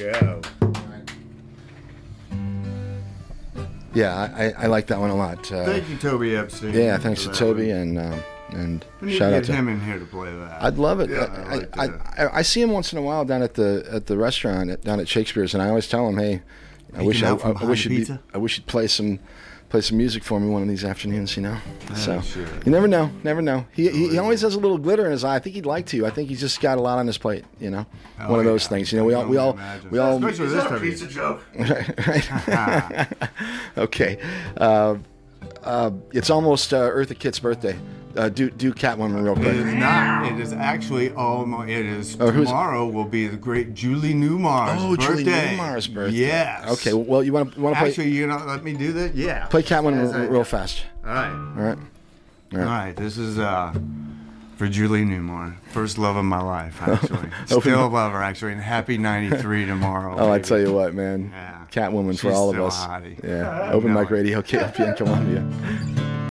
go. Yeah, I like that one a lot. Thank you, Toby Epstein. Yeah, thanks to Toby and we need shout to out get to him in here to play that. I'd love it. Yeah, I see him once in a while down at the restaurant down at Shakespeare's, and I always tell him, hey, I wish you'd play some music for me one of these afternoons, you know. So sure. You never know. He always has a little glitter in his eye. I think he'd like to. I think he's just got a lot on his plate, you know. One of those things, you know. We all. Especially this time. Pizza joke. Right. Okay. It's almost Eartha Kitt's birthday. Do Catwoman real quick. It is not. It is actually almost. It is tomorrow. Will be the great Julie Newmar's birthday. Julie Newmar's birthday. Yes. Okay. Well, you want to play? Actually, let me do this. Yeah. Play Catwoman real fast. All right. All right. This is for Julie Newmar, first love of my life. Actually, still love her. Actually, and happy 93 tomorrow. Oh, I tell you what, man. Yeah. Catwoman She's for all of still us. hottie. Yeah. Open Mic Radio, KLPN Columbia.